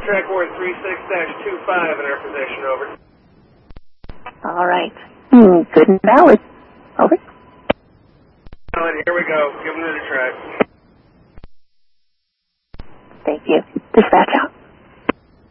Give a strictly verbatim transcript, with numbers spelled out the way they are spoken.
Track Ward three six dash two five in our possession, over. All right. Mm, good and valid. Over. Valid, here we go. Give them to the track. Thank you. Dispatch out.